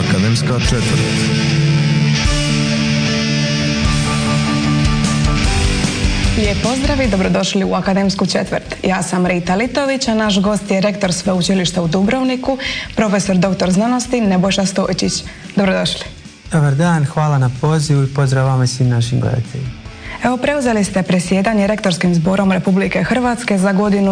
Akademska četvrt. Lijep pozdrav i dobrodošli u Akademsku četvrt. Ja sam Rita Litović, a naš gost je rektor Sveučilišta u Dubrovniku, profesor dr. znanosti Nebojša Stojčić. Dobrodošli. Dobar dan, hvala na pozivu i pozdrav vama i svim našim gledateljima. Evo, preuzeli ste predsjedanje Rektorskim zborom Republike Hrvatske za godinu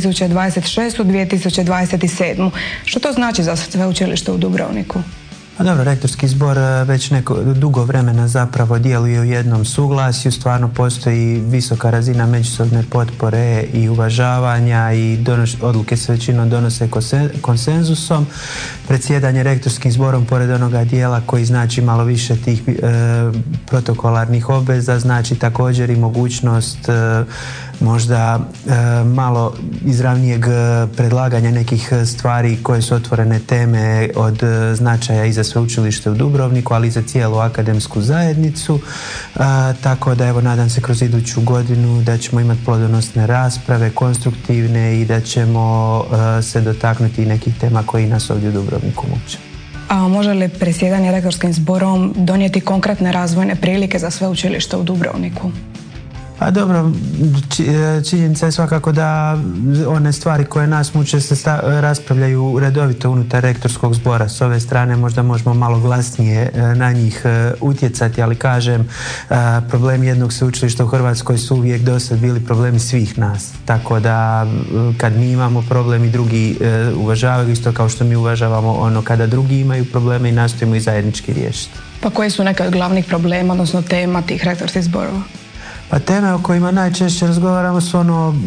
2026-2027. Što to znači za Sveučilište u Dubrovniku? Pa dobro, Rektorski zbor već dugo vremena zapravo djeluje u jednom suglasju, stvarno postoji visoka razina međusobne potpore i uvažavanja i odluke se većinom donose konsenzusom. Predsjedanje Rektorskim zborom, pored onoga dijela koji znači malo više tih protokolarnih obveza, znači također i mogućnost možda malo izravnijeg predlaganja nekih stvari koje su otvorene teme od značaja i za sveučilište u Dubrovniku, ali i za cijelu akademsku zajednicu. Tako da evo, nadam se kroz iduću godinu da ćemo imati plodonosne rasprave, konstruktivne, i da ćemo se dotaknuti nekih tema koji nas ovdje u Dubrovniku muče. A može li predsjedanje Rektorskim zborom donijeti konkretne razvojne prilike za sveučilište u Dubrovniku? A dobro, činjenica je svakako da one stvari koje nas muče se raspravljaju redovito unutar Rektorskog zbora. S ove strane možda možemo malo glasnije na njih utjecati, ali kažem, problemi jednog sveučilišta u Hrvatskoj su uvijek dosad bili problemi svih nas. Tako da kad mi imamo problem i drugi uvažavaju, isto kao što mi uvažavamo ono kada drugi imaju probleme i nastojimo i zajednički riješiti. Pa koji su neke od glavnih problema, odnosno tema tih rektorskih zborova? Pa teme o kojima najčešće razgovaramo su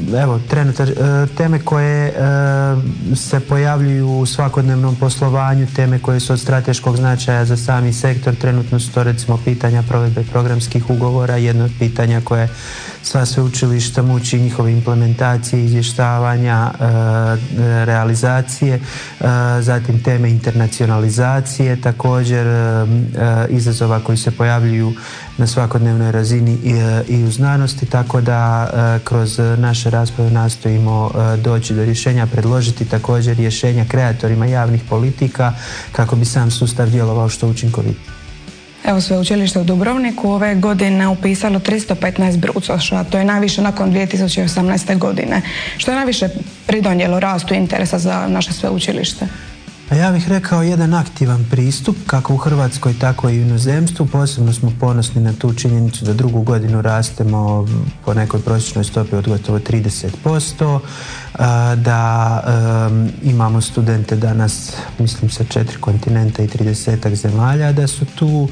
teme koje se pojavljuju u svakodnevnom poslovanju, teme koje su od strateškog značaja za sami sektor. Trenutno su to recimo pitanja provedbe programskih ugovora, jedno od pitanja koje sva sveučilišta muči, njihove implementacije, izvještavanja, realizacije, zatim teme internacionalizacije, također izazova koji se pojavljuju na svakodnevnoj razini i u znanosti, tako da kroz naše rasprave nastojimo doći do rješenja, predložiti također rješenja kreatorima javnih politika kako bi sam sustav djelovao što učinkovitije. Evo, sveučilište u Dubrovniku ove godine upisalo 315 brucoša, to je najviše nakon 2018. godine. Što je najviše pridonijelo rastu interesa za naše sveučilište? Ja bih rekao jedan aktivan pristup, kako u Hrvatskoj, tako i u inozemstvu. Posebno smo ponosni na tu činjenicu da drugu godinu rastemo po nekoj prosječnoj stopi od gotovo 30%, da imamo studente danas, mislim, sa 4 kontinenta i 30-ak zemalja, da su tu,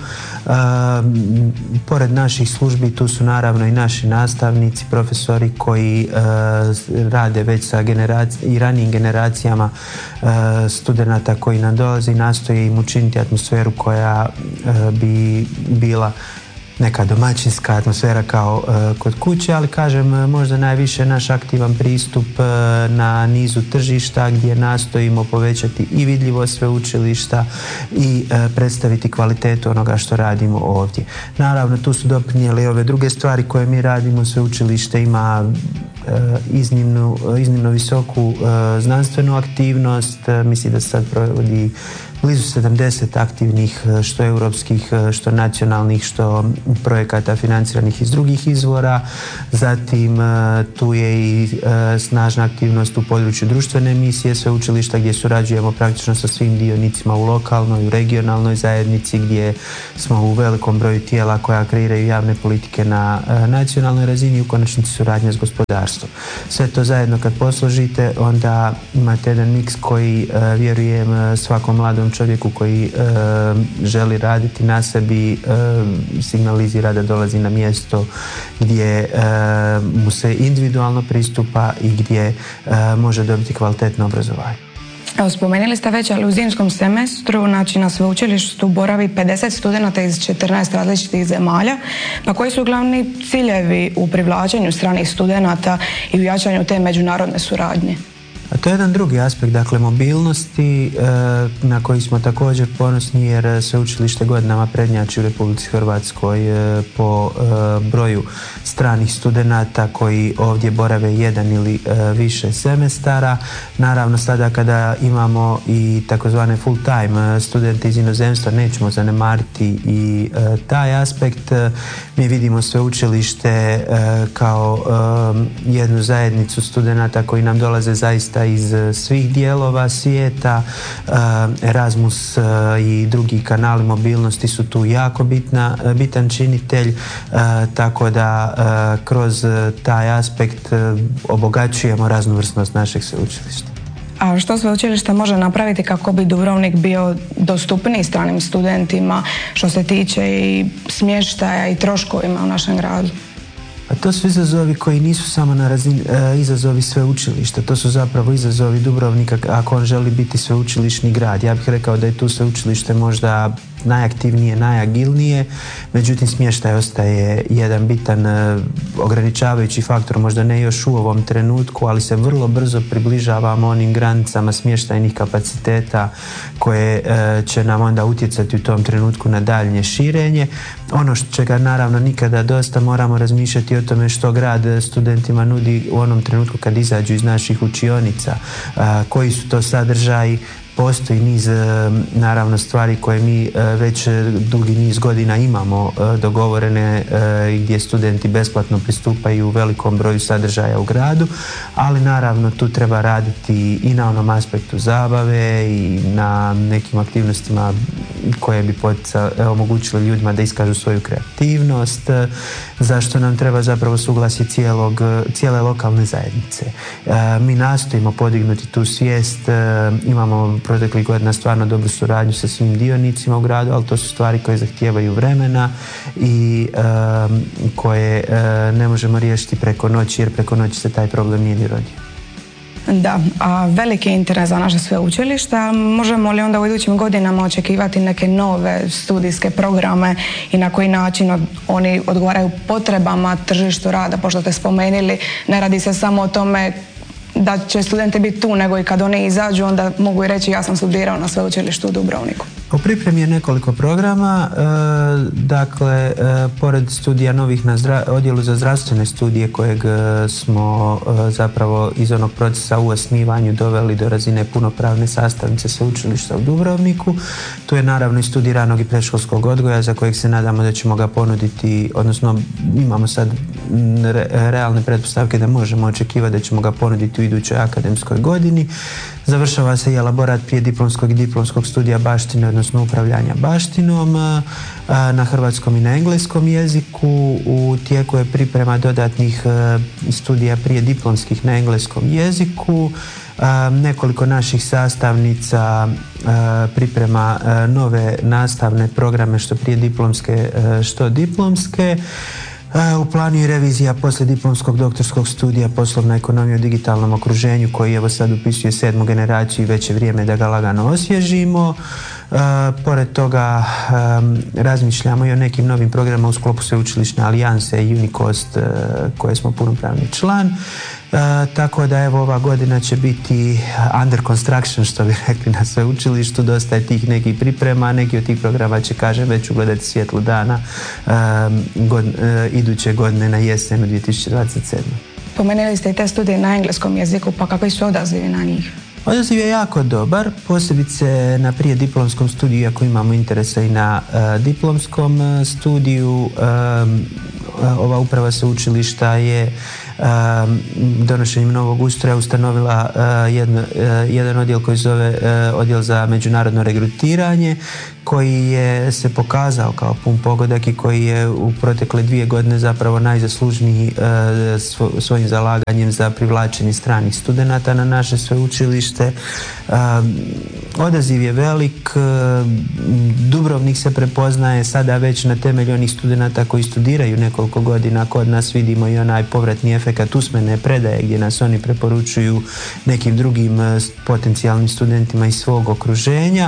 pored naših službi, tu su naravno i naši nastavnici, profesori koji rade već sa i ranijim generacijama studenata koji nam dolaze i nastoje im učiniti atmosferu koja bi bila neka domaćinska atmosfera kao kod kuće, ali kažem, možda najviše naš aktivan pristup na nizu tržišta gdje nastojimo povećati i vidljivost sveučilišta i predstaviti kvalitetu onoga što radimo ovdje. Naravno, tu su doprinijeli ove druge stvari koje mi radimo. Sveučilište ima iznimno visoku znanstvenu aktivnost. Mislim da se sad provodi blizu 70 aktivnih, što europskih, što nacionalnih, što projekata financiranih iz drugih izvora. Zatim tu je i snažna aktivnost u području društvene misije sveučilišta, gdje surađujemo praktično sa svim dionicima u lokalnoj, u regionalnoj zajednici, gdje smo u velikom broju tijela koja kreiraju javne politike na nacionalnoj razini i u konačnici suradnja s gospodarstvom. Sve to zajedno kad posložite, onda imate jedan miks koji, vjerujem, svakom mladom čovjeku koji želi raditi na sebi signalizira da dolazi na mjesto gdje mu se individualno pristupa i gdje može dobiti kvalitetno obrazovanje. Evo, spomenuli ste već, ali u zimskom semestru, znači, na sveučilištu boravi 50 studenata iz 14 različitih zemalja. Pa koji su glavni ciljevi u privlačenju stranih studenata i u jačanju te međunarodne suradnje? A to je jedan drugi aspekt, dakle mobilnosti na koji smo također ponosni jer sveučilište godinama prednjači u Republici Hrvatskoj po broju stranih studenata koji ovdje borave jedan ili više semestara. Naravno sada kada imamo i takozvane full time studente iz inozemstva nećemo zanemariti i taj aspekt. Mi vidimo sveučilište kao jednu zajednicu studenata koji nam dolaze zaista iz svih dijelova svijeta. Erasmus i drugi kanali mobilnosti su tu jako bitan činitelj, tako da kroz taj aspekt obogaćujemo raznovrsnost našeg sveučilišta. A što sveučilište može napraviti kako bi Dubrovnik bio dostupniji stranim studentima što se tiče i smještaja i troškovima u našem gradu? A to su izazovi koji nisu samo na razini izazovi sveučilišta, to su zapravo izazovi Dubrovnika ako on želi biti sveučilišni grad. Ja bih rekao da je tu sveučilište možda najaktivnije, najagilnije, međutim smještaj ostaje jedan bitan ograničavajući faktor, možda ne još u ovom trenutku, ali se vrlo brzo približavamo onim granicama smještajnih kapaciteta koje će nam onda utjecati u tom trenutku na daljnje širenje. Ono čega naravno nikada dosta, moramo razmišljati o tome što grad studentima nudi u onom trenutku kad izađu iz naših učionica, koji su to sadržaji. Postoji niz naravno stvari koje mi već dugi niz godina imamo dogovorene gdje studenti besplatno pristupaju u velikom broju sadržaja u gradu, ali naravno tu treba raditi i na onom aspektu zabave i na nekim aktivnostima koje bi omogućile ljudima da iskažu svoju kreativnost, zašto nam treba zapravo suglasje cijele lokalne zajednice. Mi nastojimo podignuti tu svijest, imamo proteklih godina stvarno dobru suradnju sa svim dionicima u gradu, ali to su stvari koje zahtijevaju vremena i koje ne možemo riješiti preko noći, jer preko noći se taj problem nije ni rodio. Da, a veliki interes za naše sveučilišta. Možemo li onda u idućim godinama očekivati neke nove studijske programe i na koji način oni odgovaraju potrebama tržištu rada? Pošto ste spomenuli, ne radi se samo o tome da će studenti biti tu, nego i kad oni izađu onda mogu i reći ja sam studirao na sveučilištu u Dubrovniku. U pripremi je nekoliko programa, dakle, pored studija novih na odjelu za zdravstvene studije kojeg smo zapravo iz onog procesa u osnivanju doveli do razine punopravne sastavnice sveučilišta u Dubrovniku. Tu je naravno i studij ranog i predškolskog odgoja za kojeg se nadamo da ćemo ga ponuditi, odnosno imamo sad realne pretpostavke da možemo očekivati da ćemo ga ponuditi u idućoj akademskoj godini. Završava se i elaborat prijediplomskog i diplomskog studija baštine, odnosno upravljanja baštinom na hrvatskom i na engleskom jeziku. U tijeku je priprema dodatnih studija prijediplomskih na engleskom jeziku. Nekoliko naših sastavnica priprema nove nastavne programe, što prijediplomske, što diplomske. U planu je revizija poslijediplomskog doktorskog studija poslovna ekonomija u digitalnom okruženju koji evo sad upisuje 7. generaciju i već je vrijeme da ga lagano osvježimo. Pored toga razmišljamo i o nekim novim programima u sklopu sveučilišne alijanse Unikost koje smo punopravni član. Tako da evo ova godina će biti under construction, što bi rekli na sveučilištu, dosta je tih nekih priprema, neki od tih programa će, kažem, već ugledati svjetlu dana iduće godine na jesenu 2027. Pomenuli ste i te studije na engleskom jeziku, pa kakvi su odazivi na njih? Odaziv je jako dobar, posebice na prijediplomskom studiju, ako imamo interesa i na diplomskom studiju. Ova uprava sveučilišta je donošenjem novog ustroja ustanovila jedan odjel koji se zove odjel za međunarodno regrutiranje, koji je se pokazao kao pun pogodak i koji je u protekle 2 godine zapravo najzaslužniji svojim zalaganjem za privlačenje stranih studenata na naše sveučilište. Odaziv je velik, Dubrovnik se prepoznaje sada već na temelju onih studenata koji studiraju nekoliko godina kod nas, vidimo i onaj povratni efekt efekat usmene predaje gdje nas oni preporučuju nekim drugim potencijalnim studentima iz svog okruženja.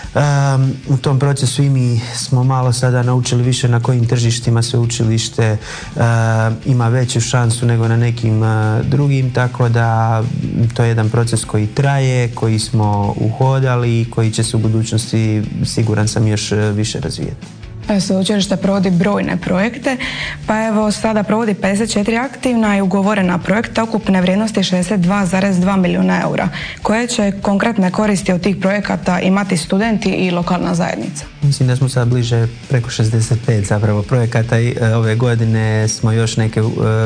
U tom procesu i mi smo malo sada naučili više na kojim tržištima sveučilište ima veću šansu nego na nekim drugim, tako da to je jedan proces koji traje, koji smo uhodali i koji će se u budućnosti, siguran sam, još više razvijeti. Sveučilište provodi brojne projekte, pa evo sada provodi 54 aktivna i ugovorena projekta ukupne vrijednosti 62,2 milijuna eura. Koje će konkretne koristi od tih projekata imati studenti i lokalna zajednica? Mislim da smo sad bliže preko 65 zapravo projekata i ove godine smo još neke,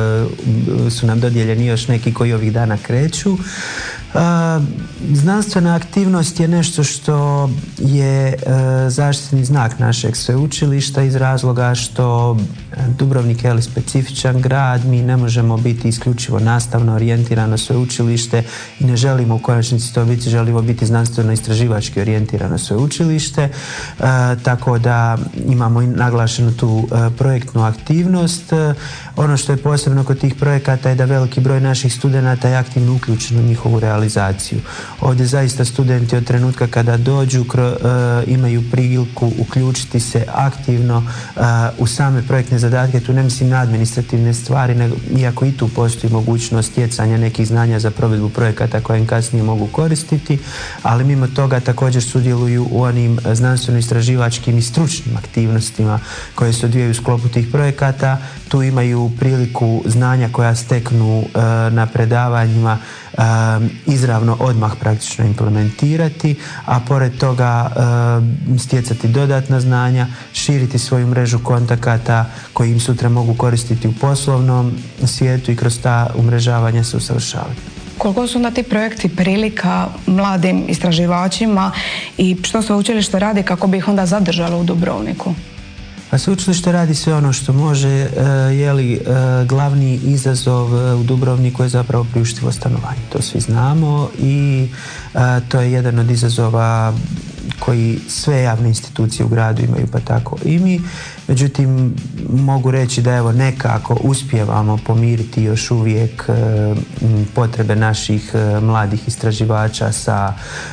su nam dodijeljeni još neki koji ovih dana kreću. Znanstvena aktivnost je nešto što je zaštitni znak našeg sveučilišta iz razloga što Dubrovnik je specifičan grad, mi ne možemo biti isključivo nastavno orijentirano sveučilište i ne želimo u konačnici to biti, želimo biti znanstveno-istraživački orijentirano sveučilište, tako da imamo naglašenu tu projektnu aktivnost. Ono što je posebno kod tih projekata je da veliki broj naših studenata je aktivno uključen u njihovu realizaciju. Ovdje zaista studenti od trenutka kada dođu imaju priliku uključiti se aktivno u same projektne zadatke. Tu ne mislim na administrativne stvari, nego, iako i tu postoji mogućnost stjecanja nekih znanja za provedbu projekata koje im kasnije mogu koristiti, ali mimo toga također sudjeluju u onim znanstveno-istraživačkim i stručnim aktivnostima koje se odvijaju u sklopu tih projekata. Tu imaju priliku znanja koja steknu na predavanjima izravno odmah praktično implementirati, a pored toga stjecati dodatna znanja, širiti svoju mrežu kontakata koji im sutra mogu koristiti u poslovnom svijetu i kroz ta umrežavanja se usavršavati. Koliko su onda ti projekti prilika mladim istraživačima i što sveučilište radi kako bi ih onda zadržalo u Dubrovniku? A sveučilište radi sve ono što može, glavni izazov u Dubrovniku je zapravo priuštivo stanovanje. To svi znamo i to je jedan od izazova koji sve javne institucije u gradu imaju, pa tako i mi. Međutim, mogu reći da evo nekako uspijevamo pomiriti još uvijek potrebe naših mladih istraživača sa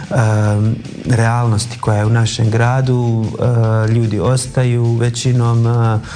realnosti koja je u našem gradu. Ljudi ostaju većinom,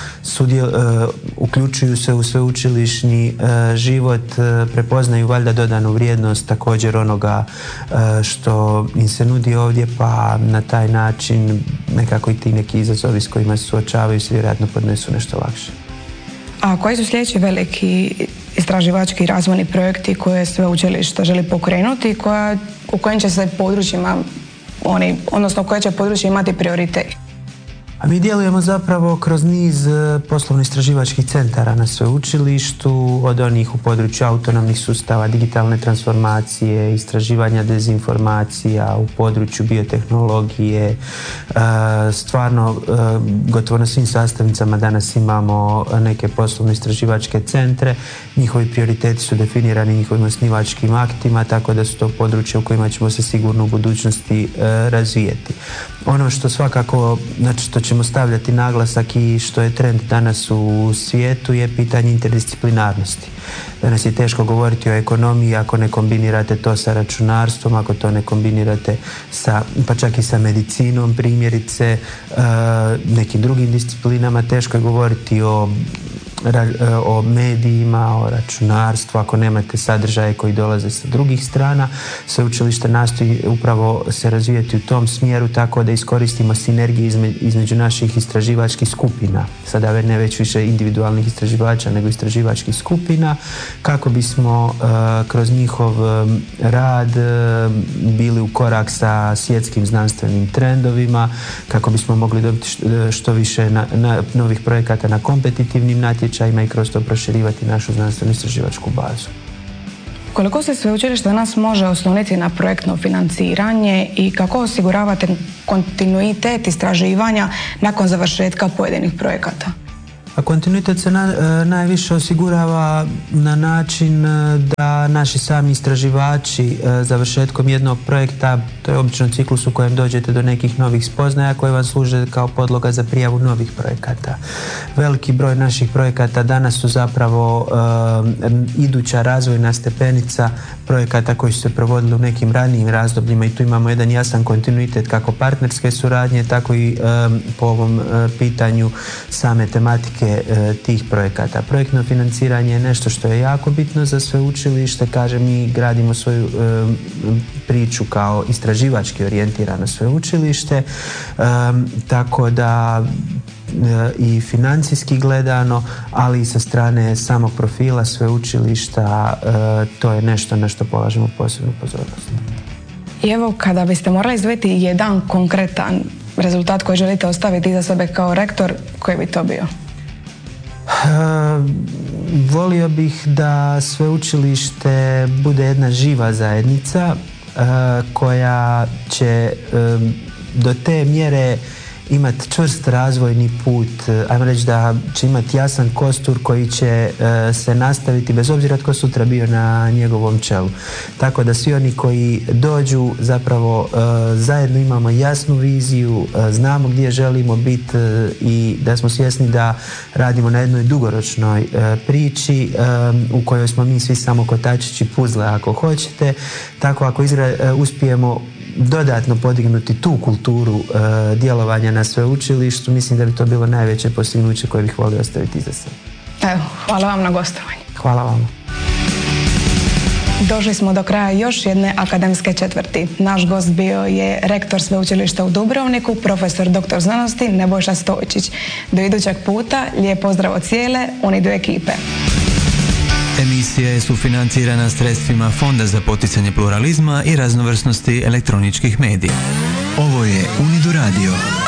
uključuju se u sveučilišni život, prepoznaju valjda dodanu vrijednost također onoga što im se nudi ovdje, pa na taj način nekako i ti neki izazovi s kojima se suočavaju se vjerojatno podnesu nešto lakše. A koji su sljedeći veliki istraživački i razvojni projekti koje sveučilište želi pokrenuti, u kojim će se područjima odnosno koje će područje imati prioritet? A mi djelujemo zapravo kroz niz poslovno-istraživačkih centara na sveučilištu, od onih u području autonomnih sustava, digitalne transformacije, istraživanja dezinformacija, u području biotehnologije. Stvarno, gotovo na svim sastavnicama danas imamo neke poslovno-istraživačke centre. Njihovi prioriteti su definirani njihovim osnivačkim aktima, tako da su to područje u kojima ćemo se sigurno u budućnosti razvijeti. Ono što svakako, znači što ćemo stavljati naglasak i što je trend danas u svijetu je pitanje interdisciplinarnosti. Danas je teško govoriti o ekonomiji ako ne kombinirate to sa računarstvom, ako to ne kombinirate pa čak i sa medicinom, primjerice, nekim drugim disciplinama. Teško je govoriti o medijima, o računarstvu, ako nemate sadržaje koji dolaze sa drugih strana. Sveučilište nastoji upravo se razvijati u tom smjeru tako da iskoristimo sinergije između naših istraživačkih skupina, sada ne već više individualnih istraživača nego istraživačkih skupina, kako bismo kroz njihov rad bili u korak sa svjetskim znanstvenim trendovima, kako bismo mogli dobiti što više novih projekata na kompetitivnim natječajima i kroz to proširivati našu znanstveno-istraživačku bazu. Koliko se sveučilište danas može osloniti na projektno financiranje i kako osiguravate kontinuitet istraživanja nakon završetka pojedinih projekata? A kontinuitet se najviše osigurava na način da naši sami istraživači završetkom jednog projekta, to je obično ciklus u kojem dođete do nekih novih spoznaja koje vam služe kao podloga za prijavu novih projekata. Veliki broj naših projekata danas su zapravo iduća razvojna stepenica projekata koji su se provodili u nekim ranijim razdobljima i tu imamo jedan jasan kontinuitet kako partnerske suradnje, tako i po ovom pitanju same tematike tih projekata. Projektno financiranje je nešto što je jako bitno za sveučilište. Kažem, mi gradimo svoju priču kao istraživački orijentirano sveučilište, tako da i financijski gledano, ali i sa strane samog profila sveučilišta to je nešto na što polažemo posebnu pozornost. I evo, kada biste morali izdvojiti jedan konkretan rezultat koji želite ostaviti iza sebe kao rektor, koji bi to bio? Volio bih da sveučilište bude jedna živa zajednica koja će do te mjere imati čvrst razvojni put, ajmo reći da će imati jasan kostur koji će se nastaviti bez obzira tko sutra bio na njegovom čelu. Tako da svi oni koji dođu zapravo zajedno imamo jasnu viziju, znamo gdje želimo biti i da smo svjesni da radimo na jednoj dugoročnoj priči u kojoj smo mi svi samo kotačići puzle ako hoćete. Tako ako uspijemo dodatno podignuti tu kulturu djelovanja na sveučilištu, mislim da bi to bilo najveće postignuće koje bih volio ostaviti iza sebe. Evo, hvala vam na gostovanju. Hvala vam. Došli smo do kraja još jedne akademske četvrti. Naš gost bio je rektor sveučilišta u Dubrovniku, profesor dr. znanosti Nebojša Stojčić. Do idućeg puta, lijep pozdrav od cijele Unidu ekipe. Emisija je sufinancirana sredstvima Fonda za poticanje pluralizma i raznovrsnosti elektroničkih medija. Ovo je Unidu radio.